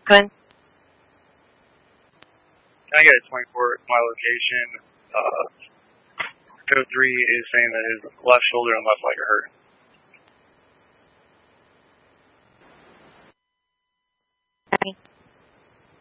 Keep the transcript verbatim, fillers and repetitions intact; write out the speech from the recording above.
Go ahead. Can I get a twenty-four at my location? Uh, code three is saying that his left shoulder and left leg are hurt. Okay.